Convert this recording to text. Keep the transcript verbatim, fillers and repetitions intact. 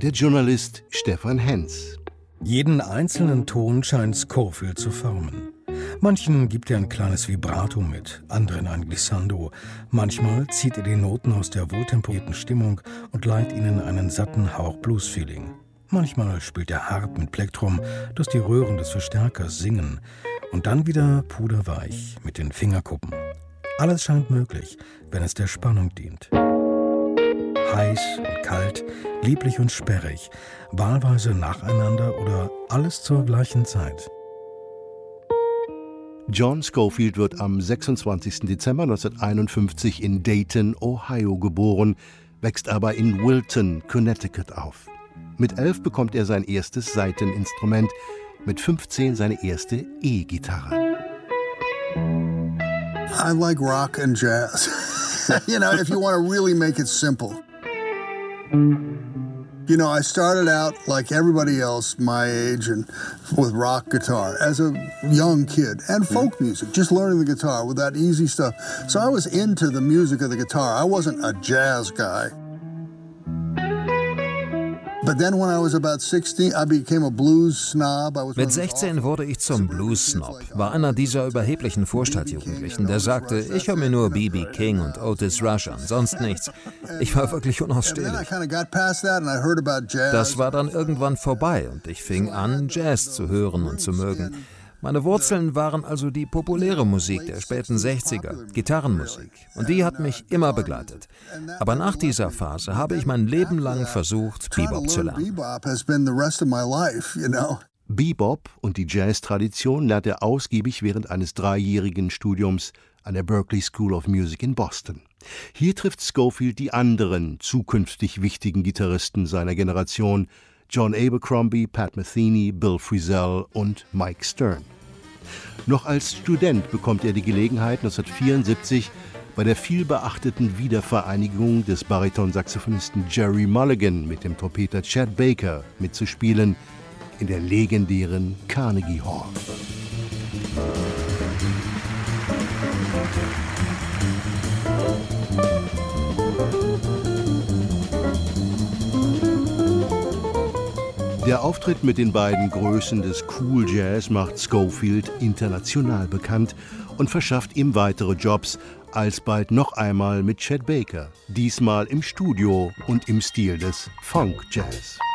der Journalist Stefan Henz. Jeden einzelnen Ton scheint Scofield zu formen. Manchen gibt er ein kleines Vibrato mit, anderen ein Glissando. Manchmal zieht er die Noten aus der wohltemperierten Stimmung und leiht ihnen einen satten Hauch Blues-Feeling. Manchmal spielt er hart mit Plektrum, dass die Röhren des Verstärkers singen. Und dann wieder puderweich mit den Fingerkuppen. Alles scheint möglich, wenn es der Spannung dient. Heiß und kalt, lieblich und sperrig, wahlweise nacheinander oder alles zur gleichen Zeit. John Scofield wird am sechsundzwanzigsten Dezember neunzehnhunderteinundfünfzig in Dayton, Ohio geboren, wächst aber in Wilton, Connecticut auf. Mit elf bekommt er sein erstes Saiteninstrument, mit fünfzehn seine erste E-Gitarre. I like rock and jazz. You know, if you want to really make it simple. You know, I started out like everybody else my age and with rock guitar as a young kid and folk music, just learning the guitar with that easy stuff. So I was into the music of the guitar. I wasn't a jazz guy. But then when I was about sixteen, I became a blues snob. I was Mit sechzehn wurde ich zum Blues-Snob, war einer dieser überheblichen Vorstadtjugendlichen, der sagte, ich höre mir nur B B King und Otis Rush an, sonst nichts. Ich war wirklich unausstehlich. Das war dann irgendwann vorbei und ich fing an, Jazz zu hören und zu mögen. Meine Wurzeln waren also die populäre Musik der späten sechziger, Gitarrenmusik. Und die hat mich immer begleitet. Aber nach dieser Phase habe ich mein Leben lang versucht, Bebop zu lernen. Bebop und die Jazz-Tradition lernt er ausgiebig während eines dreijährigen Studiums an der Berklee School of Music in Boston. Hier trifft Scofield die anderen zukünftig wichtigen Gitarristen seiner Generation, John Abercrombie, Pat Metheny, Bill Frisell und Mike Stern. Noch als Student bekommt er die Gelegenheit, neunzehnhundertvierundsiebzig bei der vielbeachteten Wiedervereinigung des Baritonsaxophonisten Gerry Mulligan mit dem Trompeter Chet Baker mitzuspielen in der legendären Carnegie Hall. Der Auftritt mit den beiden Größen des Cool Jazz macht Scofield international bekannt und verschafft ihm weitere Jobs, alsbald noch einmal mit Chet Baker, diesmal im Studio und im Stil des Funk Jazz.